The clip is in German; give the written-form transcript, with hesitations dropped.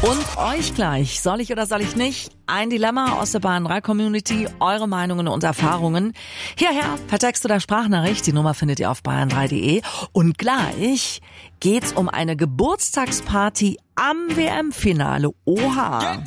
Und euch gleich, soll ich oder soll ich nicht? Ein Dilemma aus der Bayern 3 Community, eure Meinungen und Erfahrungen. Hierher per Text oder Sprachnachricht, die Nummer findet ihr auf bayern3.de. Und gleich geht's um eine Geburtstagsparty am WM-Finale. Oha!